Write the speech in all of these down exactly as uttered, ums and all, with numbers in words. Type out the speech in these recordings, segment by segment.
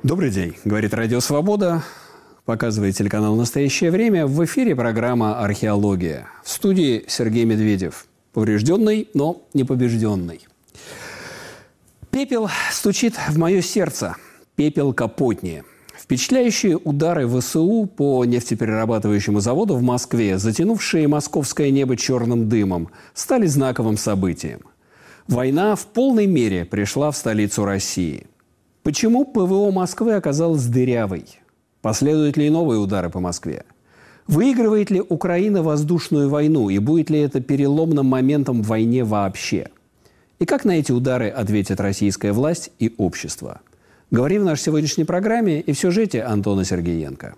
Добрый день, говорит Радио Свобода, показывает телеканал «Настоящее время». В эфире программа «Археология». В студии Сергей Медведев. Поврежденный, но не побежденный. Пепел стучит в мое сердце. Пепел Капотни. Впечатляющие удары ВСУ по нефтеперерабатывающему заводу в Москве, затянувшие московское небо черным дымом, стали знаковым событием. Война в полной мере пришла в столицу России. Почему ПВО Москвы оказалась дырявой? Последуют ли новые удары по Москве? Выигрывает ли Украина воздушную войну? И будет ли это переломным моментом в войне вообще? И как на эти удары ответит российская власть и общество? Говорим в нашей сегодняшней программе и в сюжете Антона Сергеенко.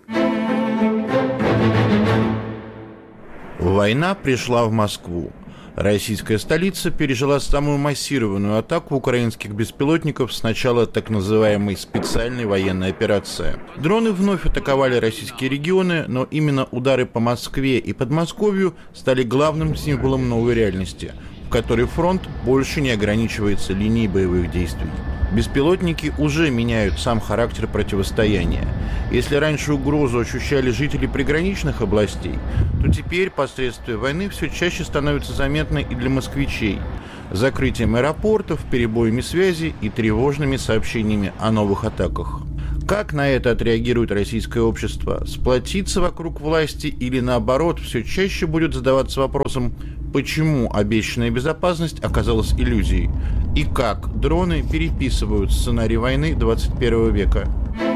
Война пришла в Москву. Российская столица пережила самую массированную атаку украинских беспилотников с начала так называемой специальной военной операции. Дроны вновь атаковали российские регионы, но именно удары по Москве и Подмосковью стали главным символом новой реальности, в которой фронт больше не ограничивается линией боевых действий. Беспилотники уже меняют сам характер противостояния. Если раньше угрозу ощущали жители приграничных областей, то теперь последствия войны все чаще становятся заметны и для москвичей. Закрытием аэропортов, перебоями связи и тревожными сообщениями о новых атаках. Как на это отреагирует российское общество? Сплотиться вокруг власти или, наоборот, все чаще будет задаваться вопросом, почему обещанная безопасность оказалась иллюзией? И как дроны переписывают сценарий войны двадцать первого века?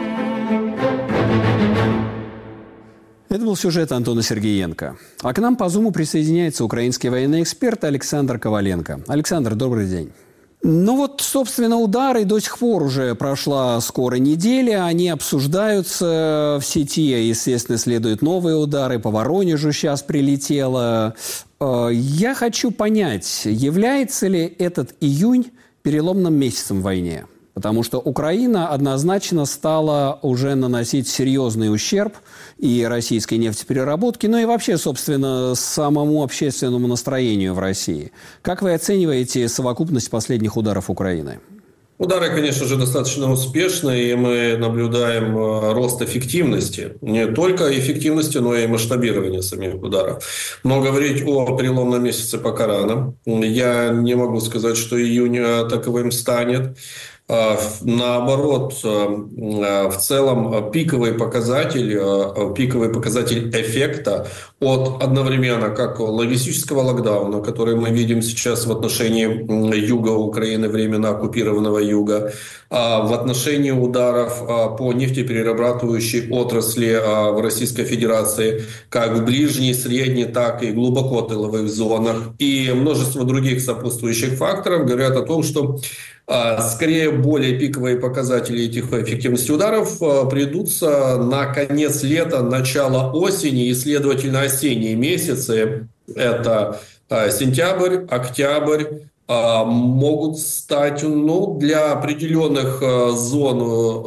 Это был сюжет Антона Сергеенко. А к нам по Зуму присоединяется украинский военный эксперт Александр Коваленко. Александр, добрый день. Ну вот, собственно, удары до сих пор уже прошла скоро неделя, они обсуждаются в сети, естественно, следуют новые удары, по Воронежу сейчас прилетело. Я хочу понять, является ли этот июнь переломным месяцем в войне? Потому что Украина однозначно стала уже наносить серьезный ущерб и российской нефтепереработке, ну и вообще, собственно, самому общественному настроению в России. Как вы оцениваете совокупность последних ударов Украины? Удары, конечно же, достаточно успешные, и мы наблюдаем рост эффективности. Не только эффективности, но и масштабирования самих ударов. Но говорить о переломном месяце пока рано. Я не могу сказать, что июнь таковым станет. Наоборот, в целом пиковый показатель, пиковый показатель эффекта от одновременно как логистического локдауна, который мы видим сейчас в отношении юга Украины, временно оккупированного юга, в отношении ударов по нефтеперерабатывающей отрасли в Российской Федерации, как в ближней, средней, так и глубоко тыловых зонах, и множество других сопутствующих факторов говорят о том, что скорее более пиковые показатели этих эффективности ударов придутся на конец лета, начало осени и, следовательно, осенние месяцы. Это сентябрь, октябрь. Могут стать, ну, для определенных зон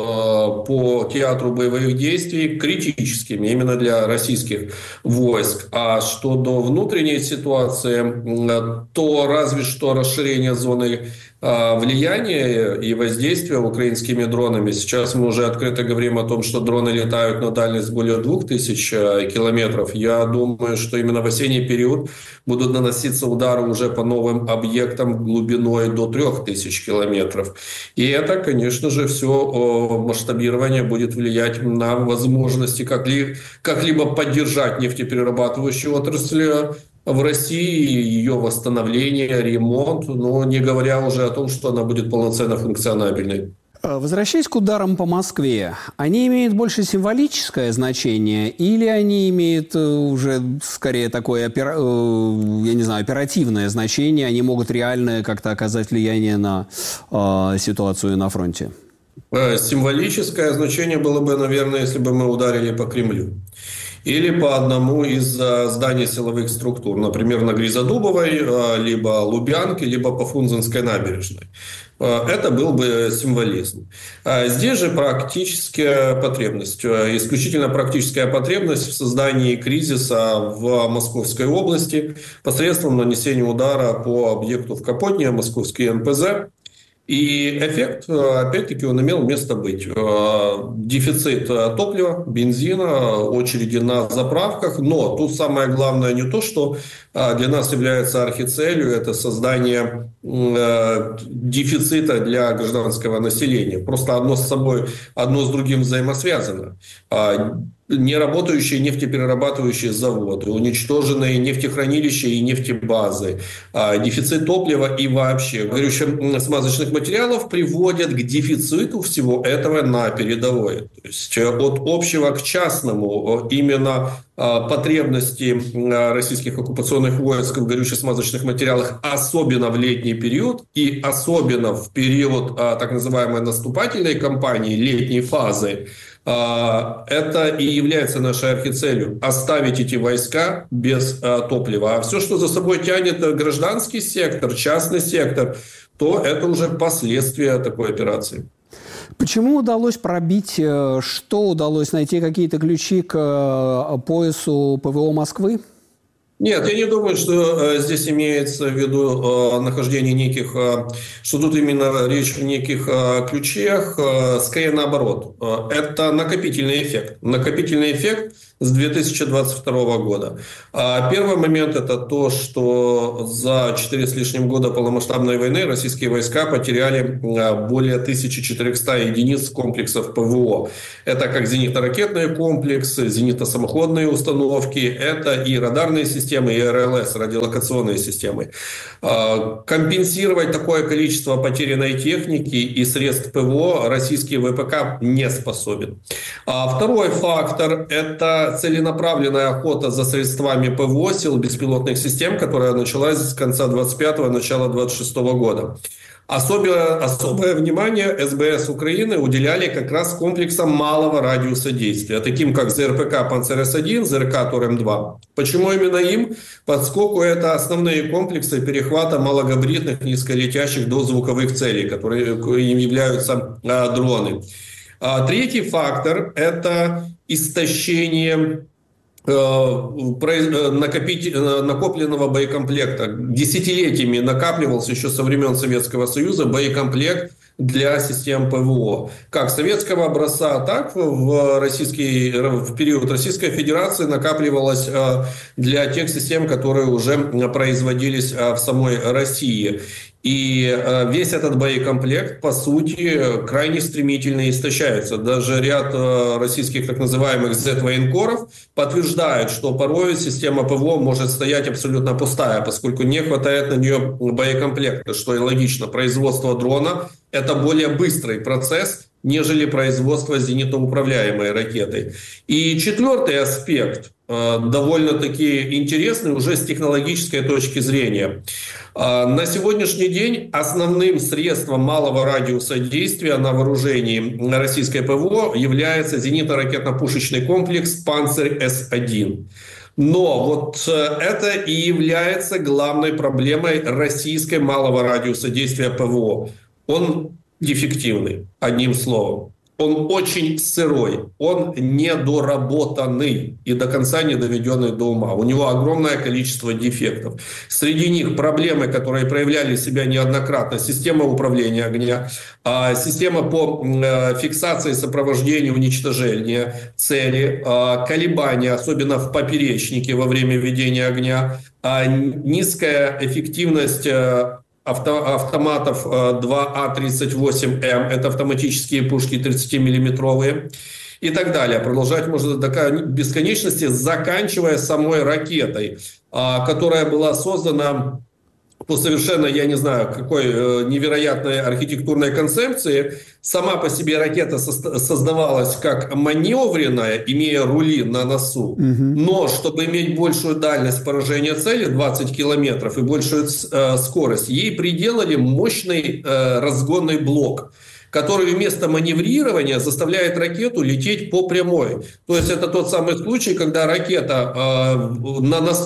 по театру боевых действий критическими, именно для российских войск. А что до внутренней ситуации, то разве что расширение зоны влияния и воздействия украинскими дронами. Сейчас мы уже открыто говорим о том, что дроны летают на дальность более двух тысяч километров. Я думаю, что именно в осенний период будут наноситься удары уже по новым объектам глубиной до трех тысяч километров. И это, конечно же, все масштабирование будет влиять на возможности как-ли, как-либо поддержать нефтеперерабатывающую отрасль в России, ее восстановление, ремонт, но не говоря уже о том, что она будет полноценно функционабельной. Возвращаясь к ударам по Москве, они имеют больше символическое значение или они имеют уже скорее такое, я не знаю, оперативное значение, они могут реально как-то оказать влияние на э, ситуацию на фронте? Символическое значение было бы, наверное, если бы мы ударили по Кремлю. Или по одному из зданий силовых структур, например, на Гризодубовой, либо Лубянке, либо по Фрунзенской набережной. Это был бы символизм. Здесь же практическая потребность, исключительно практическая потребность в создании кризиса в Московской области посредством нанесения удара по объекту в Капотне, московский эн пэ зэ. И эффект, опять-таки, он имел место быть. Дефицит топлива, бензина, очереди на заправках. Но тут самое главное не то, что для нас является архицелью, это создание дефицита для гражданского населения. Просто одно с собой, одно с другим взаимосвязано. Неработающие нефтеперерабатывающие заводы, уничтоженные нефтехранилища и нефтебазы, дефицит топлива и вообще горюче-смазочных материалов приводят к дефициту всего этого на передовой. То есть от общего к частному именно потребности российских оккупационных войск в горюче-смазочных материалах, особенно в летний период и особенно в период так называемой наступательной кампании, летней фазы, это и является нашей архицелью – оставить эти войска без топлива. А все, что за собой тянет гражданский сектор, частный сектор, то это уже последствия такой операции. Почему удалось пробить, что удалось найти какие-то ключи к поясу ПВО Москвы? Нет, я не думаю, что здесь имеется в виду нахождение неких, что тут именно речь о неких ключах, скорее наоборот. Это накопительный эффект. Накопительный эффект с две тысячи двадцать второго года. Первый момент – это то, что за четыре с лишним года полномасштабной войны российские войска потеряли более тысячи четырехсот единиц комплексов ПВО. Это как зенитно-ракетные комплексы, зенитно-самоходные установки, это и радарные системы, и эр эл эс, радиолокационные системы. Компенсировать такое количество потерянной техники и средств ПВО российский вэ пэ ка не способен. Второй фактор – это целенаправленная охота за средствами ПВО, сил беспилотных систем, которая началась с конца двадцать пятого, начала двадцать шестого года. Особое, особое внимание эс бэ эс Украины уделяли как раз комплексам малого радиуса действия, таким как зэ эр пэ ка «Панцер эс один», зэ эр ка «Торем два». Почему именно им? Поскольку это основные комплексы перехвата малогабаритных низколетящих дозвуковых целей, которые им являются а, дроны. А, третий фактор – это истощение накопленного боекомплекта. Десятилетиями накапливался еще со времен Советского Союза боекомплект для систем ПВО. Как советского образца, так в, российский, в период Российской Федерации накапливалось для тех систем, которые уже производились в самой России. И весь этот боекомплект, по сути, крайне стремительно истощается. Даже ряд российских так называемых зет-военкоров подтверждают, что порой система ПВО может стоять абсолютно пустая, поскольку не хватает на нее боекомплекта, что и логично. Производство дрона – это более быстрый процесс, нежели производство зенитно-управляемой ракетой. И четвертый аспект, довольно-таки интересный уже с технологической точки зрения. На сегодняшний день основным средством малого радиуса действия на вооружении российской ПВО является зенитно-ракетно-пушечный комплекс «Панцер эс один». Но вот это и является главной проблемой российской малого радиуса действия ПВО. Он дефективный, одним словом. Он очень сырой, он недоработанный и до конца не доведенный до ума. У него огромное количество дефектов. Среди них проблемы, которые проявляли себя неоднократно. Система управления огня, система по фиксации, сопровождению, уничтожению цели, колебания, особенно в поперечнике во время ведения огня, низкая эффективность автоматов два а тридцать восемь эм, это автоматические пушки тридцатимиллиметровые и так далее. Продолжать можно до бесконечности, заканчивая самой ракетой, которая была создана по совершенно, я не знаю, какой невероятной архитектурной концепции. Сама по себе ракета создавалась как маневренная, имея рули на носу. Угу. Но чтобы иметь большую дальность поражения цели, двадцать километров, и большую э, скорость, ей приделали мощный э, разгонный блок, который вместо маневрирования заставляет ракету лететь по прямой. То есть это тот самый случай, когда ракета, э, на нас,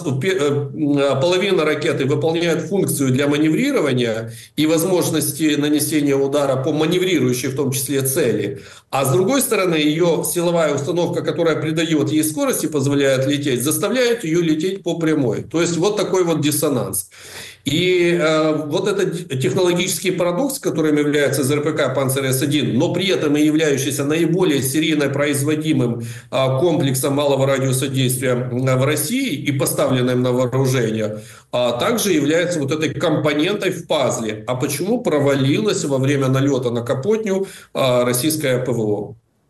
э, половина ракеты выполняет функцию для маневрирования и возможности нанесения удара по маневрирующей в том числе цели. А с другой стороны, ее силовая установка, которая придает ей скорость и позволяет лететь, заставляет ее лететь по прямой. То есть вот такой вот диссонанс. И э, вот этот технологический парадокс, которым является ЗРПК «Панцирь-С один», но при этом и являющийся наиболее серийно производимым э, комплексом малого радиуса действия в России и поставленным на вооружение, а также является вот этой компонентой в пазле. А почему провалилось во время налета на Капотню э, российское ПВО?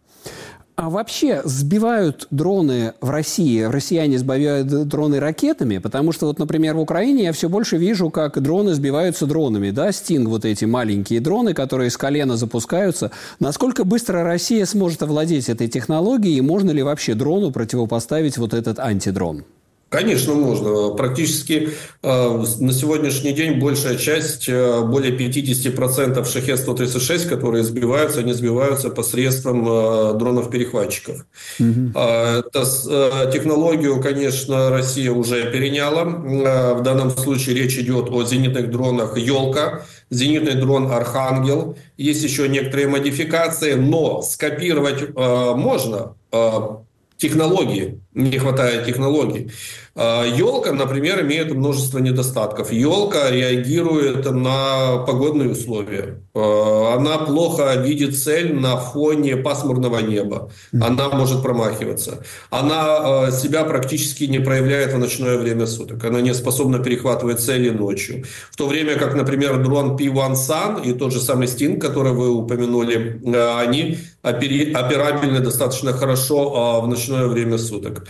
А вообще сбивают дроны в России, россияне сбивают дроны ракетами? Потому что, вот, например, в Украине я все больше вижу, как дроны сбиваются дронами. Да, Стинг, вот эти маленькие дроны, которые с колена запускаются. Насколько быстро Россия сможет овладеть этой технологией? И можно ли вообще дрону противопоставить вот этот антидрон? Конечно, можно. Практически э, на сегодняшний день большая часть, э, более пятьдесят процентов шахед сто тридцать шесть, которые сбиваются, они сбиваются посредством э, дронов-перехватчиков. Mm-hmm. Э, это, э, технологию, конечно, Россия уже переняла. Э, в данном случае речь идет о зенитных дронах «Елка», зенитный дрон «Архангел». Есть еще некоторые модификации, но скопировать э, можно. Э, Технологии. Не хватает технологий. Елка, например, имеет множество недостатков. Елка реагирует на погодные условия. Она плохо видит цель на фоне пасмурного неба. Она может промахиваться. Она себя практически не проявляет в ночное время суток. Она не способна перехватывать цели ночью. В то время как, например, дрон пи один Sun и тот же самый Стинг, который вы упомянули, они операбельны достаточно хорошо в ночное время суток.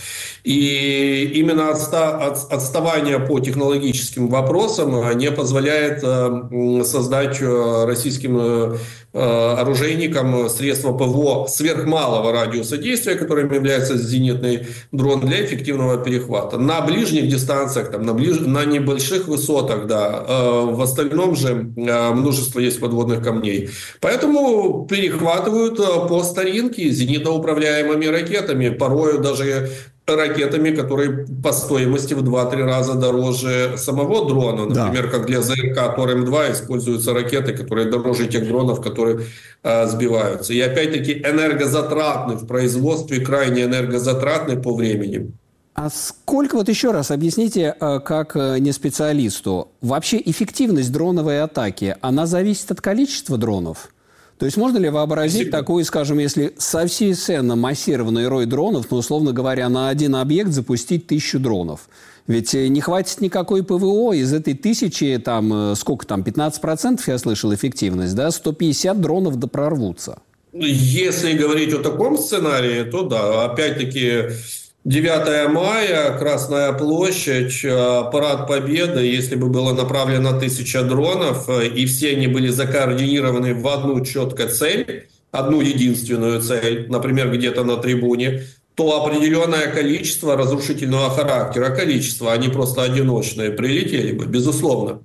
И именно отставание по технологическим вопросам не позволяет создать российским оружейникам средства ПВО сверхмалого радиуса действия, которым является зенитный дрон, для эффективного перехвата. На ближних дистанциях, там, на, ближ... на небольших высотах, да, в остальном же множество есть подводных камней. Поэтому перехватывают по старинке зенитно-управляемыми ракетами, порою даже ракетами, которые по стоимости в два-три раза дороже самого дрона. Например, да. Как для ЗРК Торем два используются ракеты, которые дороже тех дронов, которые э, сбиваются. И опять-таки энергозатратны в производстве, крайне энергозатратны по времени. А сколько, вот еще раз объясните, как не специалисту, вообще эффективность дроновой атаки, она зависит от количества дронов? То есть можно ли вообразить Спасибо. такую, скажем, если совсем массированный рой дронов, ну, условно говоря, на один объект запустить тысячу дронов? Ведь не хватит никакой ПВО, из этой тысячи, там, сколько там, пятнадцать процентов, я слышал, эффективность, да, сто пятьдесят дронов да прорвутся. Если говорить о таком сценарии, то да, опять-таки... девятое мая, Красная площадь, парад Победы, если бы было направлено тысяча дронов, и все они были закоординированы в одну четкую цель, одну единственную цель, например, где-то на трибуне, то определенное количество разрушительного характера, количество, они просто одиночные, прилетели бы, безусловно.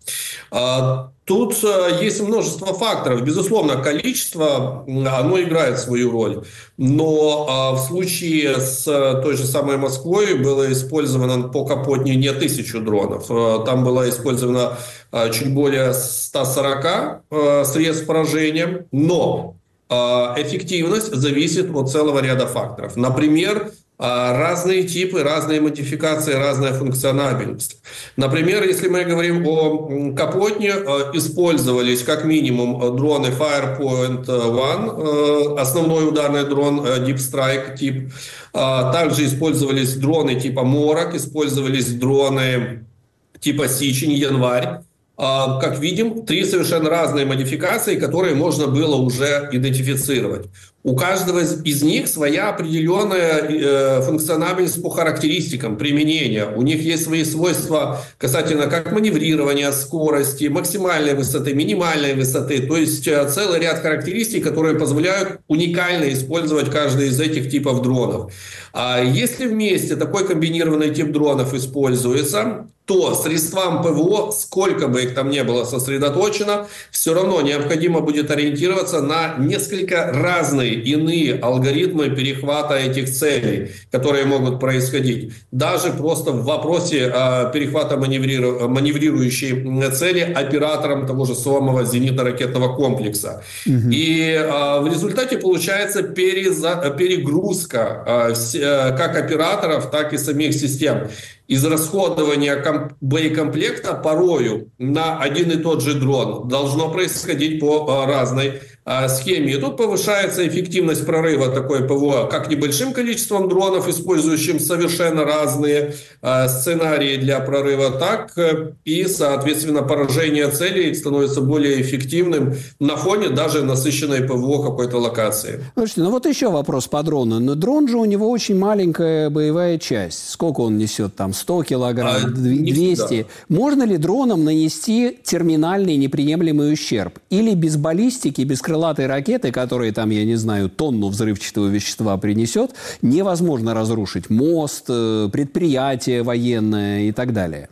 Тут есть множество факторов. Безусловно, количество, оно играет свою роль. Но в случае с той же самой Москвой было использовано по Капотне не тысячу дронов. Там было использовано чуть более ста сорока средств поражения. Но эффективность зависит от целого ряда факторов. Например, разные типы, разные модификации, разная функциональность. Например, если мы говорим о Капотне, использовались как минимум дроны Firepoint один, основной ударный дрон Deep Strike тип. Также использовались дроны типа Морок, использовались дроны типа Сичень, Январь. Как видим, три совершенно разные модификации, которые можно было уже идентифицировать. У каждого из них своя определенная функциональность по характеристикам применения. У них есть свои свойства касательно как маневрирования, скорости, максимальной высоты, минимальной высоты. То есть целый ряд характеристик, которые позволяют уникально использовать каждый из этих типов дронов. Если вместе такой комбинированный тип дронов используется, то средствам ПВО, сколько бы их там ни было сосредоточено, все равно необходимо будет ориентироваться на несколько разные иные алгоритмы перехвата этих целей, которые могут происходить. Даже просто в вопросе перехвата маневриру... маневрирующей цели оператором того же самого зенитно-ракетного комплекса. Угу. И в результате получается переза... перегрузка как операторов, так и самих систем. Израсходование ком- боекомплекта порою на один и тот же дрон должно происходить по а, разной а, схеме. И тут повышается эффективность прорыва такой ПВО как небольшим количеством дронов, использующим совершенно разные а, сценарии для прорыва, так и, соответственно, поражение целей становится более эффективным на фоне даже насыщенной ПВО какой-то локации. Слушайте, ну вот еще вопрос по дрону. Но дрон же у него очень маленькая боевая часть. Сколько он несет там? сто килограмм, а, двести. Можно ли дроном нанести терминальный неприемлемый ущерб? Или без баллистики, без крылатой ракеты, которая там, я не знаю, тонну взрывчатого вещества принесет, невозможно разрушить мост, предприятие военное и так далее?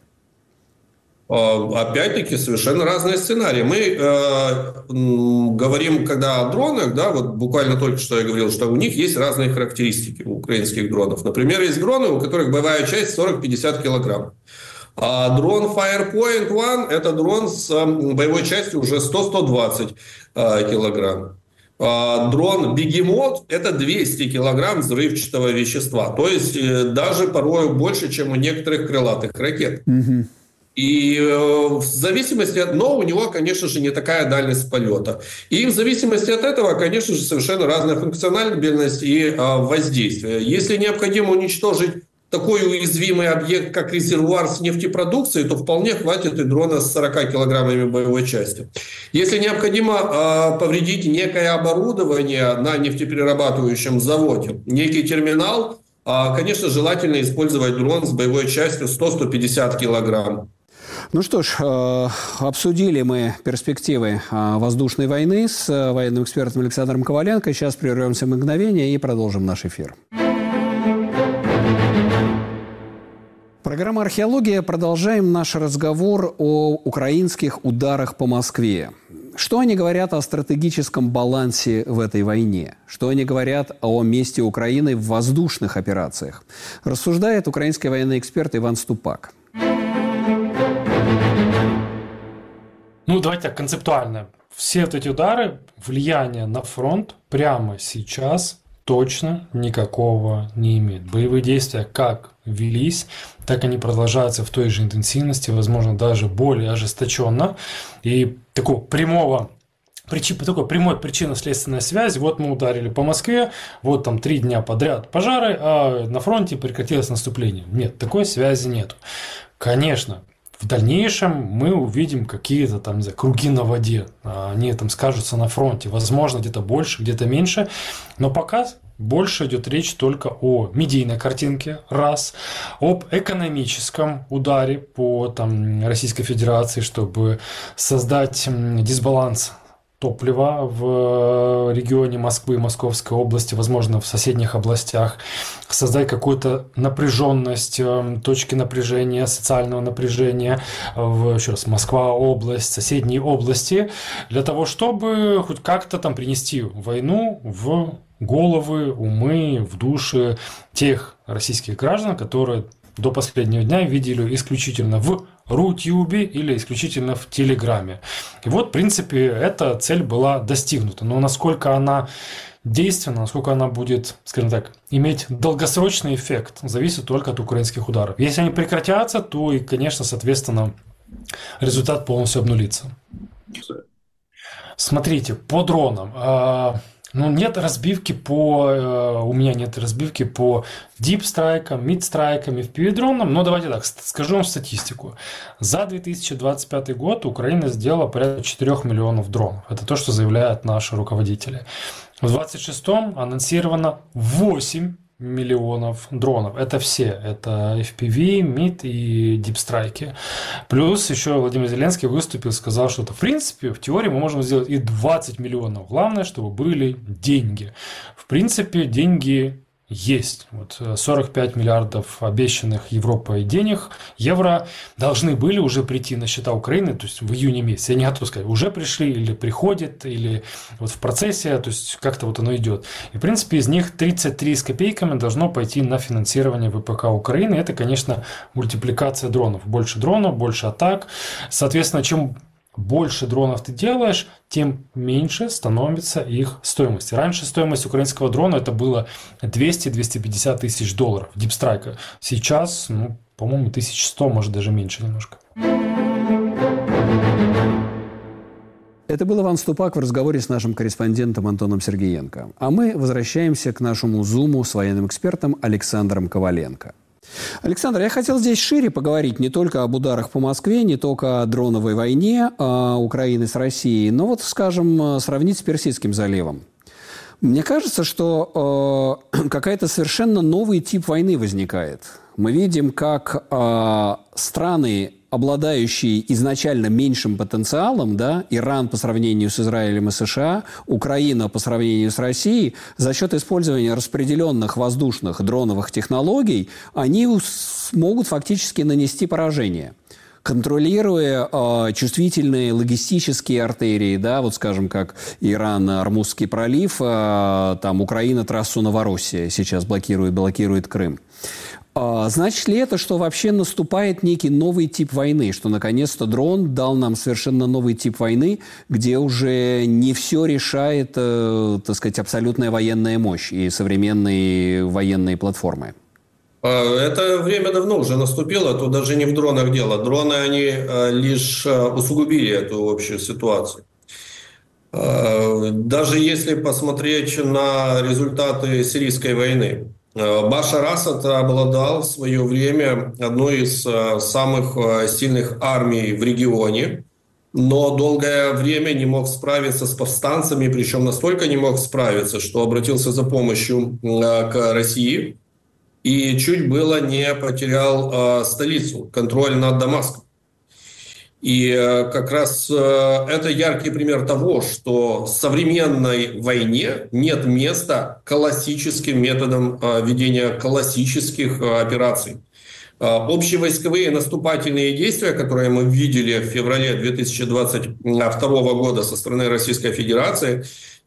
Опять-таки совершенно разные сценарии. Мы э, говорим, когда о дронах, да, вот буквально только что я говорил, что у них есть разные характеристики у украинских дронов. Например, есть дроны, у которых боевая часть сорок-пятьдесят килограмм. А дрон Firepoint один – это дрон с боевой частью уже сто-сто двадцать э, килограмм. А дрон Бегемот – это двести килограмм взрывчатого вещества. То есть э, даже порой больше, чем у некоторых крылатых ракет. Mm-hmm. И э, в зависимости от... Но у него, конечно же, не такая дальность полета. И в зависимости от этого, конечно же, совершенно разная функциональность и э, воздействие. Если необходимо уничтожить такой уязвимый объект, как резервуар с нефтепродукцией, то вполне хватит и дрона с сорока килограммами боевой части. Если необходимо э, повредить некое оборудование на нефтеперерабатывающем заводе, некий терминал, э, конечно, желательно использовать дрон с боевой частью сто-сто пятьдесят килограмм. Ну что ж, обсудили мы перспективы воздушной войны с военным экспертом Александром Коваленко. Сейчас прервемся на мгновение и продолжим наш эфир. Программа «Археология». Продолжаем наш разговор о украинских ударах по Москве. Что они говорят о стратегическом балансе в этой войне? Что они говорят о месте Украины в воздушных операциях? Рассуждает украинский военный эксперт Иван Ступак. Ну, давайте так, концептуально. Все вот эти удары, влияния на фронт прямо сейчас точно никакого не имеют. Боевые действия как велись, так они продолжаются в той же интенсивности, возможно, даже более ожесточенно. И такого прямого, такой прямой причинно-следственной связи. Вот мы ударили по Москве, вот там три дня подряд пожары, а на фронте прекратилось наступление. Нет, такой связи нет. Конечно, в дальнейшем мы увидим какие-то там, не знаю, круги на воде. Они там скажутся на фронте. Возможно, где-то больше, где-то меньше. Но пока больше идет речь только о медийной картинке, раз, об экономическом ударе по там, Российской Федерации, чтобы создать дисбаланс топлива в регионе Москвы, Московской области, возможно, в соседних областях, создать какую-то напряженность, точки напряжения, социального напряжения, в, еще раз, Москва, область, соседние области, для того, чтобы хоть как-то там принести войну в головы, умы, в души тех российских граждан, которые до последнего дня видели исключительно в Рутюбе или исключительно в Телеграме. И вот, в принципе, эта цель была достигнута. Но насколько она действенна, насколько она будет, скажем так, иметь долгосрочный эффект, зависит только от украинских ударов. Если они прекратятся, то и, конечно, соответственно, результат полностью обнулится. Смотрите, по дронам. Ну, нет разбивки по... У меня нет разбивки по дипстрайкам, мидстрайкам и эф пи ви-дронам. Но давайте так, скажу вам статистику. За две тысячи двадцать пятый год Украина сделала порядка четырёх миллионов дронов. Это то, что заявляют наши руководители. В двадцать шестом анонсировано восемь миллионов дронов. Это все. Это эф пи ви, мид и дипстрайки. Плюс еще Владимир Зеленский выступил и сказал, что это, в принципе, в теории мы можем сделать и двадцать миллионов. Главное, чтобы были деньги. В принципе, деньги есть. Вот сорок пять миллиардов обещанных Европой денег, евро, должны были уже прийти на счета Украины, то есть в июне месяце. Я не готов сказать, уже пришли или приходят, или вот в процессе, то есть как-то вот оно идет. И, в принципе, из них тридцать три с копейками должно пойти на финансирование ВПК Украины. Это, конечно, мультипликация дронов. Больше дронов, больше атак. Соответственно, чем больше дронов ты делаешь, тем меньше становится их стоимость. Раньше стоимость украинского дрона это было двести - двести пятьдесят тысяч долларов дипстрайка. Сейчас, ну, по-моему, тысяча сто, может даже меньше немножко. Это был Иван Ступак в разговоре с нашим корреспондентом Антоном Сергеенко. А мы возвращаемся к нашему зуму с военным экспертом Александром Коваленко. Александр, я хотел здесь шире поговорить не только об ударах по Москве, не только о дроновой войне э, Украины с Россией, но вот, скажем, сравнить с Персидским заливом. Мне кажется, что э, какая-то совершенно новый тип войны возникает. Мы видим, как э, страны, обладающие изначально меньшим потенциалом, да, Иран по сравнению с Израилем и США, Украина по сравнению с Россией, за счет использования распределенных воздушных дроновых технологий, они смогут фактически нанести поражение. Контролируя э, чувствительные логистические артерии, да, вот скажем, как Иран, Ормузский пролив, э, там Украина трассу Новороссия сейчас блокирует, блокирует Крым. Значит ли это, что вообще наступает некий новый тип войны, что наконец-то дрон дал нам совершенно новый тип войны, где уже не все решает, э, так сказать, абсолютная военная мощь и современные военные платформы? Это время давно уже наступило, тут даже не в дронах дело. Дроны, они лишь усугубили эту общую ситуацию. Даже если посмотреть на результаты сирийской войны, Башар Асад обладал в свое время одной из самых сильных армий в регионе, но долгое время не мог справиться с повстанцами, причем настолько не мог справиться, что обратился за помощью к России и чуть было не потерял столицу, контроль над Дамаском. И как раз это яркий пример того, что в современной войне нет места классическим методам ведения классических операций. Общевойсковые наступательные действия, которые мы видели в феврале две тысячи двадцать второго года со стороны Российской Федерации,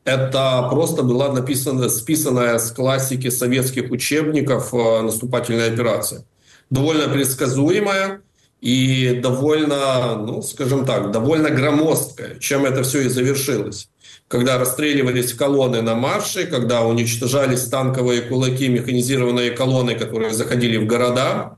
это просто была написана, списанная с классики советских учебников наступательная операция. Довольно предсказуемая и довольно, ну, скажем так, довольно громоздкая, чем это все и завершилось. Когда расстреливались колонны на марше, когда уничтожались танковые кулаки, механизированные колонны, которые заходили в города,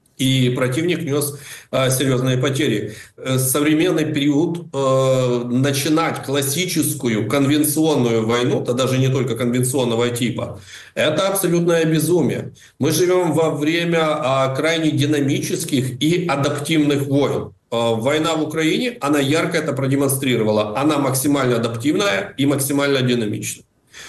и противник нес э, серьезные потери. Э, современный период э, начинать классическую конвенционную войну, то даже не только конвенционного типа, это абсолютное безумие. Мы живем во время э, крайне динамических и адаптивных войн. Э, война в Украине, она ярко это продемонстрировала. Она максимально адаптивная и максимально динамичная.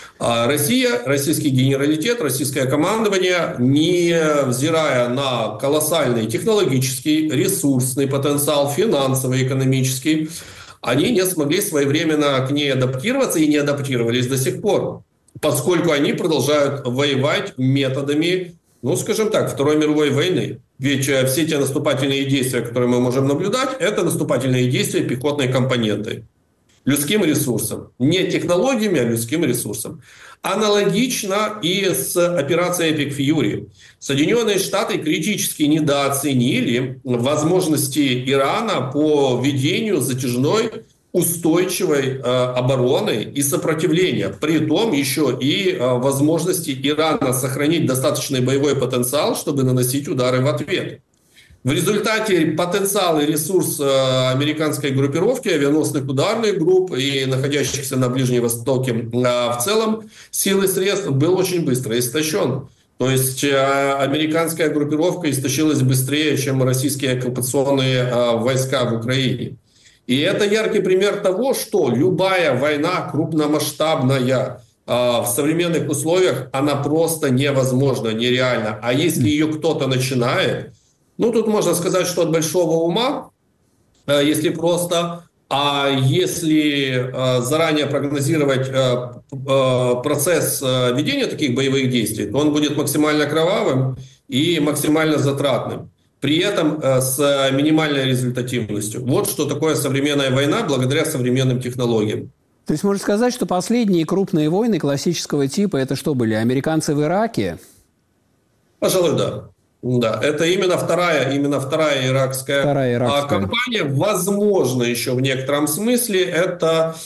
Россия, российский генералитет, российское командование, не взирая на колоссальный технологический, ресурсный потенциал, финансовый, экономический, они не смогли своевременно к ней адаптироваться и не адаптировались до сих пор, поскольку они продолжают воевать методами, ну, скажем так, Второй мировой войны. Ведь все те наступательные действия, которые мы можем наблюдать, это наступательные действия пехотной компоненты. Людским ресурсом. Не технологиями, а людским ресурсом. Аналогично и с операцией Epic Fury. Соединенные Штаты критически недооценили возможности Ирана по ведению затяжной устойчивой э, обороны и сопротивления. При том еще и э, возможности Ирана сохранить достаточный боевой потенциал, чтобы наносить удары в ответ. В результате потенциал и ресурс американской группировки, авианосных ударных групп и находящихся на Ближнем Востоке в целом сил и средств был очень быстро истощен. То есть американская группировка истощилась быстрее, чем российские оккупационные войска в Украине. И это яркий пример того, что любая война крупномасштабная в современных условиях, она просто невозможна, нереальна. А если ее кто-то начинает, ну, тут можно сказать, что от большого ума, если просто А если э, заранее прогнозировать э, э, процесс э, ведения таких боевых действий, то он будет максимально кровавым и максимально затратным. При этом э, с минимальной результативностью. Вот что такое современная война благодаря современным технологиям. То есть можно сказать, что последние крупные войны классического типа, это что были, американцы в Ираке? Пожалуй, да. Да, это именно вторая, именно вторая иракская, вторая иракская. кампания. Возможно, еще в некотором смысле это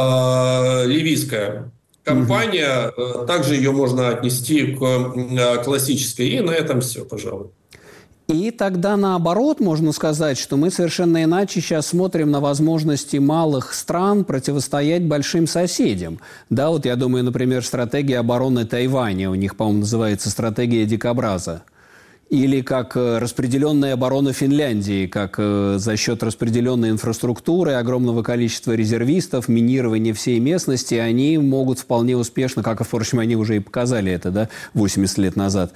э, ливийская кампания. Угу. Также ее можно отнести к э, классической. И на этом все, пожалуй. И тогда наоборот можно сказать, что мы совершенно иначе сейчас смотрим на возможности малых стран противостоять большим соседям. Да, вот я думаю, например, стратегия обороны Тайваня, у них, по-моему, называется стратегия дикобраза. Или как распределенная оборона Финляндии, как за счет распределенной инфраструктуры, огромного количества резервистов, минирования всей местности, они могут вполне успешно, как, впрочем, они уже и показали это, да, восемьдесят лет назад,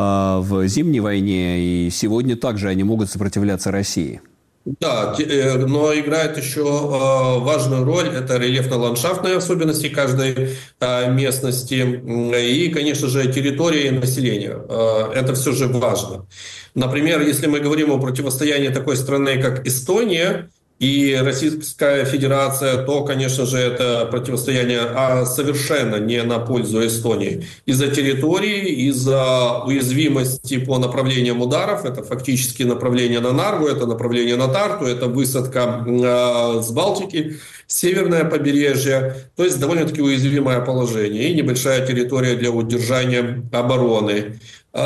в Зимней войне, и сегодня также они могут сопротивляться России. Да, но играет еще важную роль, это рельефно-ландшафтные особенности каждой местности и, конечно же, территория и население. Это все же важно. Например, если мы говорим о противостоянии такой страны, как Эстония, и Российская Федерация, то, конечно же, это противостояние совершенно не на пользу Эстонии. Из-за территории, из-за уязвимости по направлениям ударов, это фактически направление на Нарву, это направление на Тарту, это высадка э, с Балтики, северное побережье, то есть довольно-таки уязвимое положение и небольшая территория для удержания обороны.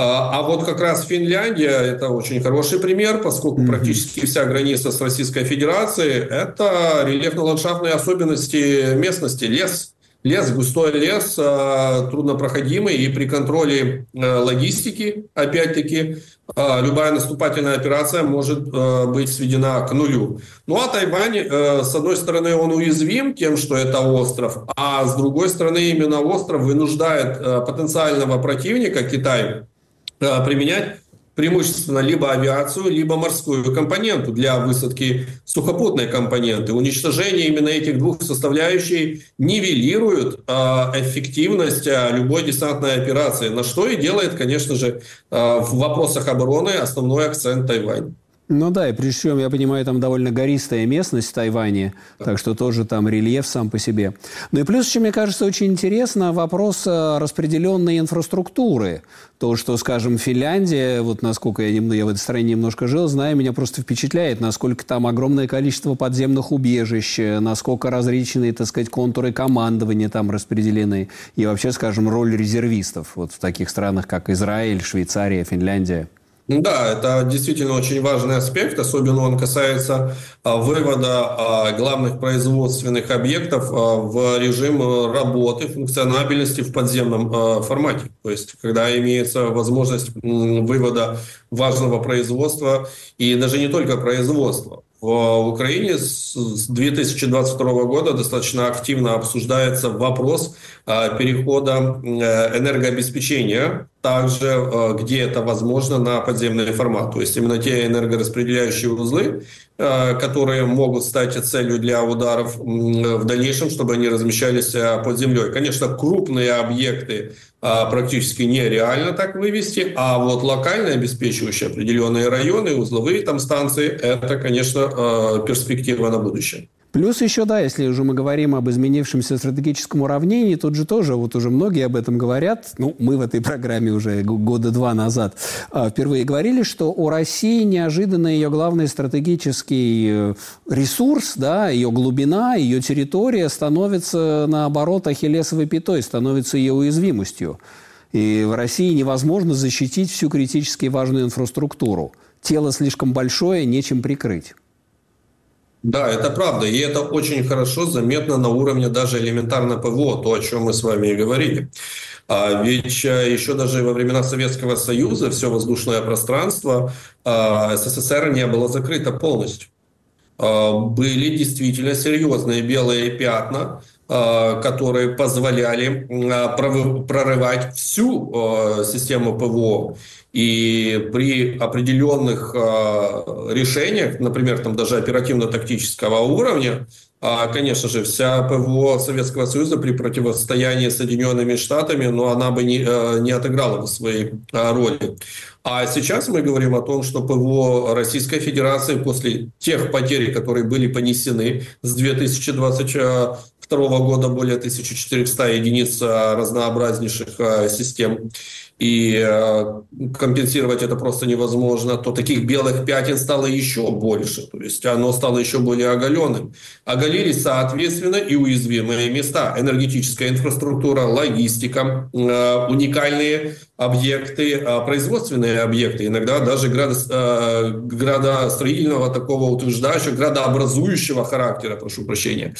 А вот как раз Финляндия – это очень хороший пример, поскольку mm-hmm. практически вся граница с Российской Федерацией – это рельефно-ландшафтные особенности местности. Лес, лес, густой лес, труднопроходимый, и при контроле логистики, опять-таки, любая наступательная операция может быть сведена к нулю. Ну а Тайвань, с одной стороны, он уязвим тем, что это остров, а с другой стороны, именно остров вынуждает потенциального противника, Китай, применять преимущественно либо авиацию, либо морскую компоненту для высадки сухопутной компоненты. Уничтожение именно этих двух составляющих нивелирует э, эффективность э, любой десантной операции, на что и делает, конечно же, э, в вопросах обороны основной акцент Тайвань. Ну да, и прежде всего, я понимаю, там довольно гористая местность в Тайване, так что тоже там рельеф сам по себе. Ну и плюс, еще, мне кажется, очень интересно вопрос распределенной инфраструктуры. То, что, скажем, Финляндия, вот насколько я, я в этой стране немножко жил, знаю, меня просто впечатляет, насколько там огромное количество подземных убежищ, насколько различные, так сказать, контуры командования там распределены, и вообще, скажем, роль резервистов вот в таких странах, как Израиль, Швейцария, Финляндия. Да, это действительно очень важный аспект, особенно он касается а, вывода а, главных производственных объектов а, в режим работы, функционабельности в подземном а, формате. То есть, когда имеется возможность м, вывода важного производства, и даже не только производства. В Украине с две тысячи двадцать второго года достаточно активно обсуждается вопрос перехода энергообеспечения, также где это возможно, на подземный формат. То есть именно те энергораспределяющие узлы, которые могут стать целью для ударов в дальнейшем, чтобы они размещались под землей. Конечно, крупные объекты практически нереально так вывести, а вот локально обеспечивающие определенные районы, узловые там станции, это, конечно, перспектива на будущее. Плюс еще, да, если уже мы говорим об изменившемся стратегическом уравнении, тут же тоже, вот уже многие об этом говорят, ну, мы в этой программе уже года два назад впервые говорили, что у России неожиданно ее главный стратегический ресурс, да, ее глубина, ее территория становится, наоборот, ахиллесовой пятой, становится ее уязвимостью. И в России невозможно защитить всю критически важную инфраструктуру. Тело слишком большое, нечем прикрыть. Да, это правда, и это очень хорошо заметно на уровне даже элементарно ПВО, то, о чем мы с вами и говорили. А ведь еще даже во времена Советского Союза все воздушное пространство СССР не было закрыто полностью. Были действительно серьезные белые пятна которые позволяли прорывать всю систему ПВО. И при определенных решениях, например, там даже оперативно-тактического уровня, конечно же, вся ПВО Советского Союза при противостоянии с Соединенными Штатами, но она бы не, не отыграла бы своей роли. А сейчас мы говорим о том, что ПВО Российской Федерации после тех потерь, которые были понесены с две тысячи двадцать второго года, более тысяча четыреста единиц разнообразнейших систем, и компенсировать это просто невозможно, то таких белых пятен стало еще больше. То есть оно стало еще более оголенным. Оголились, соответственно, и уязвимые места. Энергетическая инфраструктура, логистика, уникальные объекты, производственные объекты, иногда даже градостроительного такого утверждающего, градообразующего характера, прошу прощения.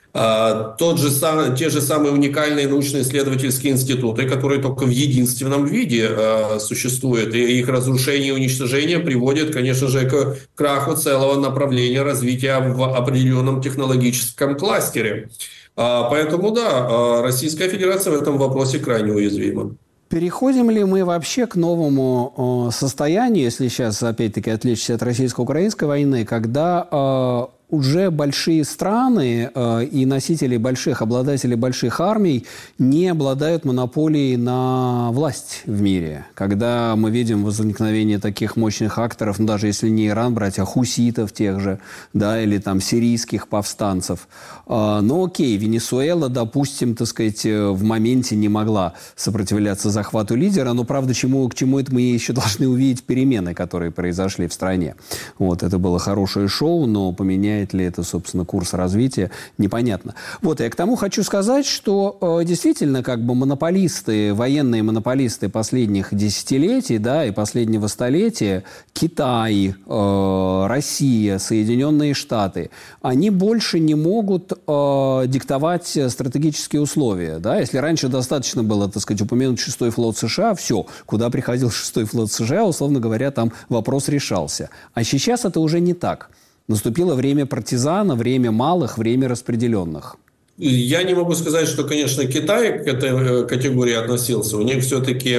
Тот же сам, те же самые уникальные научно-исследовательские институты, которые только в единственном виде э, существуют, и их разрушение и уничтожение приводит, конечно же, к краху целого направления развития в определенном технологическом кластере. Э, поэтому, да, э, Российская Федерация в этом вопросе крайне уязвима. Переходим ли мы вообще к новому э, состоянию, если сейчас, опять-таки, отвлечься от российско-украинской войны, когда э, уже большие страны э, и носители больших, обладатели больших армий не обладают монополией на власть в мире. Когда мы видим возникновение таких мощных акторов, ну, даже если не Иран брать, а хуситов тех же, да, или там сирийских повстанцев. Э, ну окей, Венесуэла, допустим, так сказать, в моменте не могла сопротивляться захвату лидера, но, правда, чему, к чему это мы еще должны увидеть перемены, которые произошли в стране. Вот, это было хорошее шоу, но поменять ли это, собственно, курс развития, непонятно. Вот, я к тому хочу сказать, что э, действительно, как бы монополисты, военные монополисты последних десятилетий, да, и последнего столетия, Китай, э, Россия, Соединенные Штаты, они больше не могут э, диктовать стратегические условия, да. Если раньше достаточно было, так сказать, упомянуть шестой флот США, все, куда приходил шестой флот США, условно говоря, там вопрос решался. А сейчас это уже не так. Наступило время партизана, время малых, время распределенных. Я не могу сказать, что, конечно, Китай к этой категории относился. У них все-таки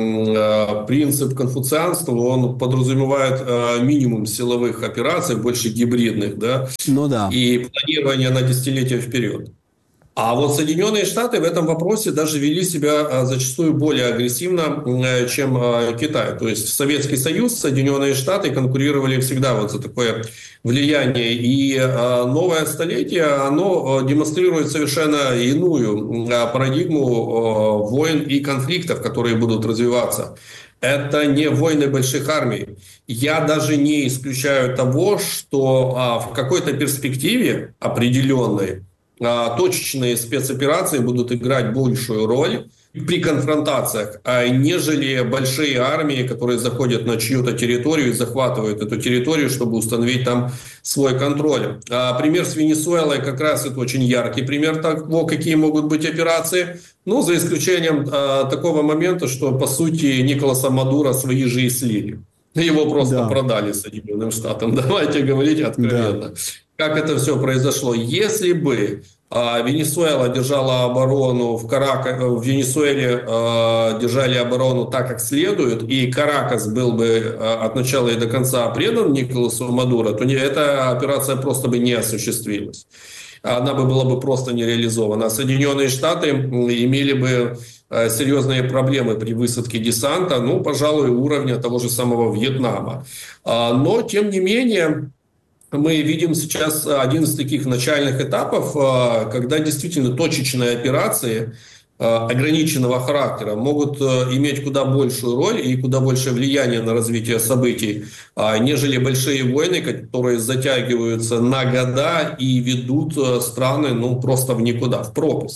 принцип конфуцианства, он подразумевает минимум силовых операций, больше гибридных, да, ну да. И планирование на десятилетия вперед. А вот Соединенные Штаты в этом вопросе даже вели себя зачастую более агрессивно, чем Китай. То есть Советский Союз, Соединенные Штаты конкурировали всегда вот за такое влияние. И новое столетие, оно демонстрирует совершенно иную парадигму войн и конфликтов, которые будут развиваться. Это не войны больших армий. Я даже не исключаю того, что в какой-то перспективе определенной точечные спецоперации будут играть большую роль при конфронтациях, нежели большие армии, которые заходят на чью-то территорию и захватывают эту территорию, чтобы установить там свой контроль. Пример с Венесуэлой как раз это очень яркий пример того, какие могут быть операции. Ну, за исключением такого момента, что, по сути, Николаса Мадуро свои же и слили. Его просто да. продали Соединенным Штатам. Давайте говорить откровенно. Да. Как это все произошло? Если бы э, Венесуэла держала оборону в Каракасе, в Венесуэле э, держали оборону так, как следует, и Каракас был бы э, от начала и до конца предан Николасу Мадуро, то не, эта операция просто бы не осуществилась. Она бы была бы просто не реализована. Соединенные Штаты имели бы э, серьезные проблемы при высадке десанта, ну, пожалуй, уровня того же самого Вьетнама. А, но, тем не менее, мы видим сейчас один из таких начальных этапов, когда действительно точечные операции ограниченного характера могут иметь куда большую роль и куда большее влияние на развитие событий, нежели большие войны, которые затягиваются на года и ведут страны ну, просто в никуда, в пропасть.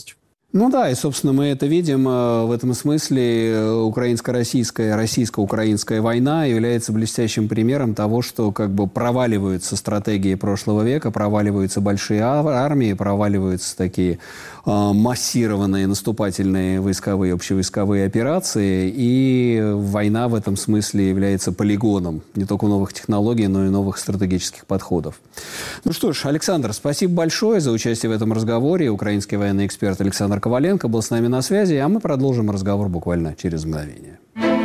Ну да, и, собственно, мы это видим. В этом смысле украинско-российская, российско-украинская война является блестящим примером того, что как бы проваливаются стратегии прошлого века, проваливаются большие армии, проваливаются такие э, массированные наступательные войсковые, общевойсковые операции, и война в этом смысле является полигоном не только новых технологий, но и новых стратегических подходов. Ну что ж, Александр, спасибо большое за участие в этом разговоре. Украинский военный эксперт Александр Коваленко был с нами на связи, а мы продолжим разговор буквально через мгновение.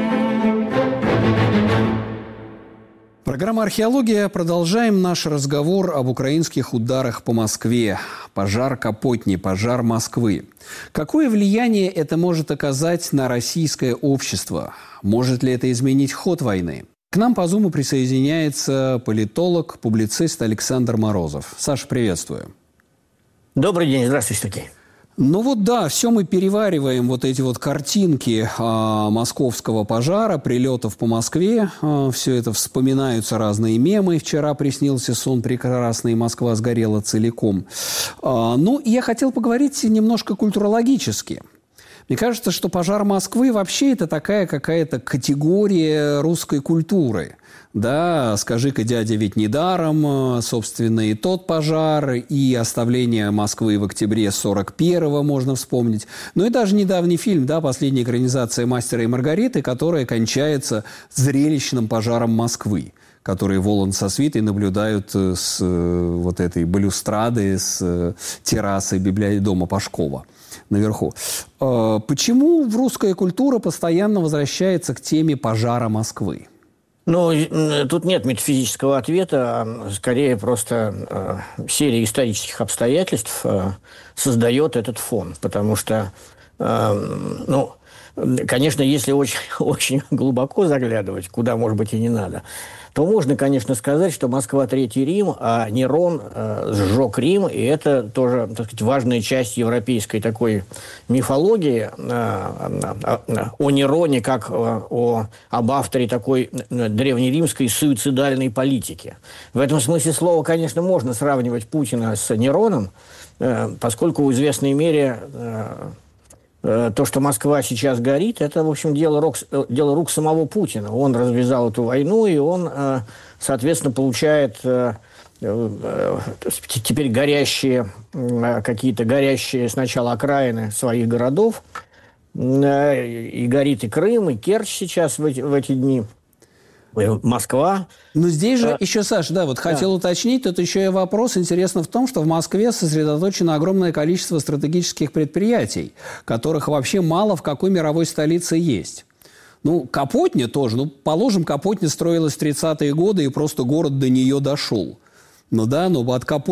Программа «Археология». Продолжаем наш разговор об украинских ударах по Москве. Пожар Капотни, пожар Москвы. Какое влияние это может оказать на российское общество? Может ли это изменить ход войны? К нам по Зуму присоединяется политолог, публицист Александр Морозов. Саша, приветствую. Добрый день. Здравствуйте, Сергей. Ну вот да, все мы перевариваем вот эти вот картинки а, московского пожара, прилетов по Москве. А, все это вспоминаются разные мемы. Вчера приснился сон прекрасный, Москва сгорела целиком. А, ну, и я хотел поговорить немножко культурологически. Мне кажется, что пожар Москвы вообще это такая какая-то категория русской культуры. Да, скажи-ка, дядя, ведь недаром, собственно, и тот пожар, и оставление Москвы в октябре сорок первого можно вспомнить. Ну и даже недавний фильм, да, последняя экранизация «Мастера и Маргариты», которая кончается зрелищным пожаром Москвы, которые Воланд со свитой наблюдают с вот этой балюстрады, с террасы библиотеки дома Пашкова наверху. Почему русская культура постоянно возвращается к теме пожара Москвы? Ну, тут нет метафизического ответа, а скорее просто э, серия исторических обстоятельств э, создает этот фон. Потому что, э, ну, конечно, если очень, очень глубоко заглядывать, куда, может быть, и не надо, то можно, конечно, сказать, что Москва – Третий Рим, а Нерон э, сжег Рим, и это тоже, так сказать, важная часть европейской такой мифологии э, о Нероне, как о, об авторе такой древнеримской суицидальной политики. В этом смысле слова, конечно, можно сравнивать Путина с Нероном, э, поскольку в известной мере э, то, что Москва сейчас горит, это, в общем, дело рук, дело рук самого Путина. Он развязал эту войну, и он, соответственно, получает теперь горящие, какие-то горящие сначала окраины своих городов. И горит и Крым, и Керчь сейчас в эти, в эти дни. Москва. Но здесь же а, еще, Саша, да, вот да. хотел уточнить, тут еще и вопрос. Интересно в том, что в Москве сосредоточено огромное количество стратегических предприятий, которых вообще мало в какой мировой столице есть. Ну, Капотня тоже. Ну, положим, Капотня строилась в тридцатые годы, и просто город до нее дошел. Ну да, но от Капотни